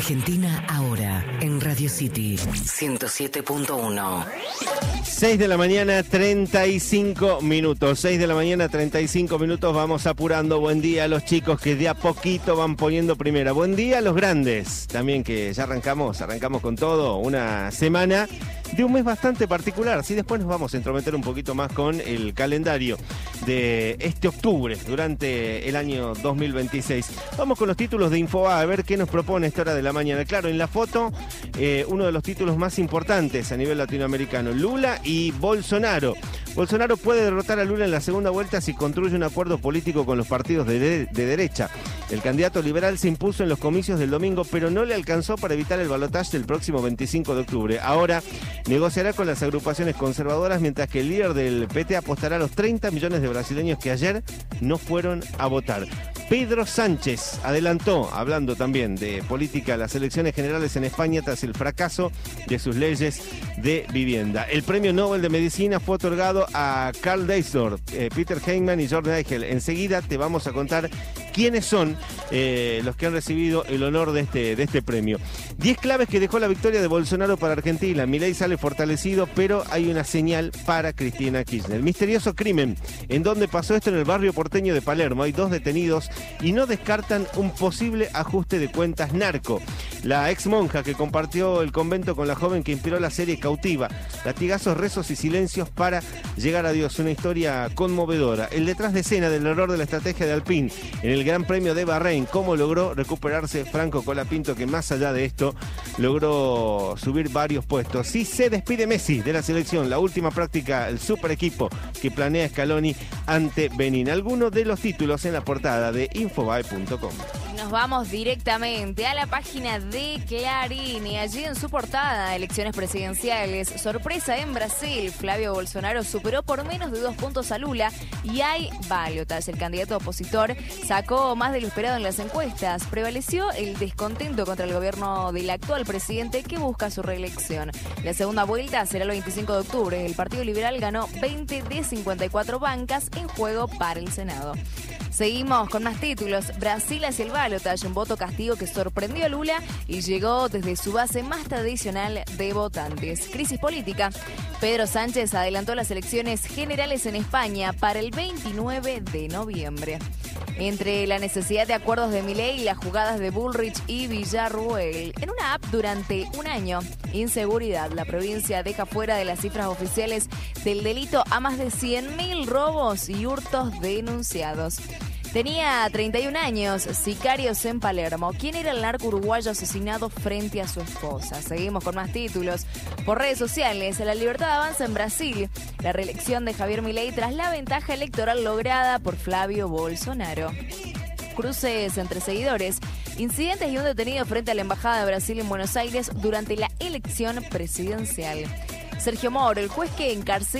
Argentina ahora en Radio City 107.1. 6 de la mañana, 35 minutos. 6 de la mañana, 35 minutos. Vamos apurando. Buen día a los chicos que de a poquito van poniendo primera. Buen día a los grandes. También que ya arrancamos con todo. Una semana de un mes bastante particular. Sí, después nos vamos a entrometer un poquito más con el calendario de este octubre durante el año 2026. Vamos con los títulos de Infobae a ver qué nos propone esta hora de la mañana. Claro, en la foto, uno de los títulos más importantes a nivel latinoamericano, Lula y Bolsonaro. Bolsonaro puede derrotar a Lula en la segunda vuelta si construye un acuerdo político con los partidos de derecha. El candidato liberal se impuso en los comicios del domingo, pero no le alcanzó para evitar el balotaje del próximo 25 de octubre. Ahora negociará con las agrupaciones conservadoras, mientras que el líder del PT apostará a los 30 millones de brasileños que ayer no fueron a votar. Pedro Sánchez adelantó, hablando también de política, las elecciones generales en España tras el fracaso de sus leyes de vivienda. El premio Nobel de Medicina fue otorgado a Karl Deisdorf, Peter Heyman y George Nigel. Enseguida te vamos a contar quiénes son los que han recibido el honor de este premio. 10 claves que dejó la victoria de Bolsonaro para Argentina. Milei sale fortalecido, pero hay una señal para Cristina Kirchner. Misterioso crimen. ¿En dónde pasó esto? En el barrio porteño de Palermo. Hay 2 detenidos y no descartan un posible ajuste de cuentas narco. La ex monja que compartió el convento con la joven que inspiró la serie Cautiva. Latigazos, rezos y silencios para llegar a Dios. Una historia conmovedora. El detrás de escena del error de la estrategia de Alpine en el Gran Premio de Bahrein. Cómo logró recuperarse Franco Colapinto, que más allá de esto logró subir varios puestos. Sí, se despide Messi de la selección. La última práctica, el super equipo que planea Scaloni ante Benín. Algunos de los títulos en la portada de Infobae.com. Nos vamos directamente a la página de Clarín y allí en su portada, elecciones presidenciales, sorpresa en Brasil, Flavio Bolsonaro superó por menos de 2 puntos a Lula y hay balotas. El candidato opositor sacó más de lo esperado en las encuestas, prevaleció el descontento contra el gobierno del actual presidente que busca su reelección. La segunda vuelta será el 25 de octubre, el Partido Liberal ganó 20 de 54 bancas en juego para el Senado. Seguimos con más títulos. Brasil hacia el balotaje, un voto castigo que sorprendió a Lula y llegó desde su base más tradicional de votantes. Crisis política. Pedro Sánchez adelantó las elecciones generales en España para el 29 de noviembre. Entre la necesidad de acuerdos de Milei y las jugadas de Bullrich y Villarruel. En una app durante un año, inseguridad. La provincia deja fuera de las cifras oficiales del delito a más de 100.000 robos y hurtos denunciados. Tenía 31 años, sicarios en Palermo. ¿Quién era el narco uruguayo asesinado frente a su esposa? Seguimos con más títulos. Por redes sociales, la libertad avanza en Brasil. La reelección de Javier Milei tras la ventaja electoral lograda por Flavio Bolsonaro. Cruces entre seguidores. Incidentes y un detenido frente a la Embajada de Brasil en Buenos Aires durante la elección presidencial. Sergio Moro, el juez que encarceló